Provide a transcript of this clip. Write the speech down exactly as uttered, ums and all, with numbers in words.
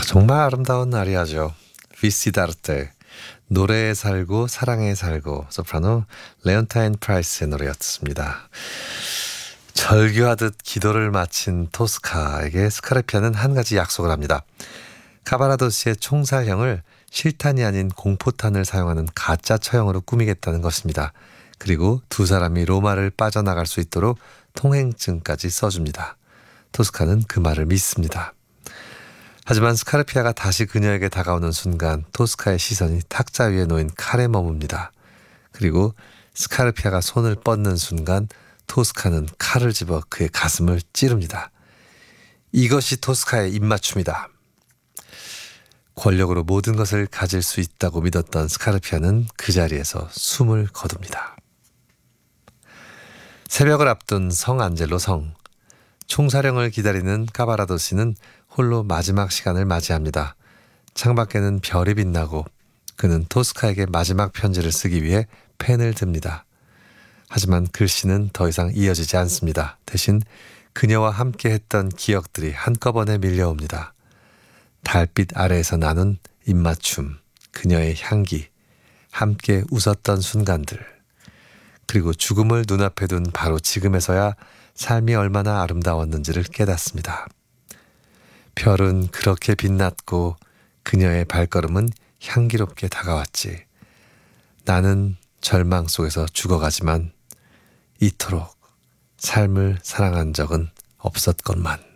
정말 아름다운 아리아죠. 비시다르테, 노래에 살고 사랑에 살고, 소프라노 레온타인 프라이스의 노래였습니다. 절규하듯 기도를 마친 토스카에게 스카르피아는 한 가지 약속을 합니다. 카바라도스의 총살형을 실탄이 아닌 공포탄을 사용하는 가짜 처형으로 꾸미겠다는 것입니다. 그리고 두 사람이 로마를 빠져나갈 수 있도록 통행증까지 써줍니다. 토스카는 그 말을 믿습니다. 하지만 스카르피아가 다시 그녀에게 다가오는 순간 토스카의 시선이 탁자 위에 놓인 칼에 머뭅니다. 그리고 스카르피아가 손을 뻗는 순간 토스카는 칼을 집어 그의 가슴을 찌릅니다. 이것이 토스카의 입맞춤이다. 권력으로 모든 것을 가질 수 있다고 믿었던 스카르피아는 그 자리에서 숨을 거둡니다. 새벽을 앞둔 성 안젤로 성. 총사령을 기다리는 카바라도시는 홀로 마지막 시간을 맞이합니다. 창밖에는 별이 빛나고 그는 토스카에게 마지막 편지를 쓰기 위해 펜을 듭니다. 하지만 글씨는 더 이상 이어지지 않습니다. 대신 그녀와 함께 했던 기억들이 한꺼번에 밀려옵니다. 달빛 아래에서 나눈 입맞춤, 그녀의 향기, 함께 웃었던 순간들, 그리고 죽음을 눈앞에 둔 바로 지금에서야 삶이 얼마나 아름다웠는지를 깨닫습니다. 별은 그렇게 빛났고 그녀의 발걸음은 향기롭게 다가왔지. 나는 절망 속에서 죽어가지만 이토록 삶을 사랑한 적은 없었건만.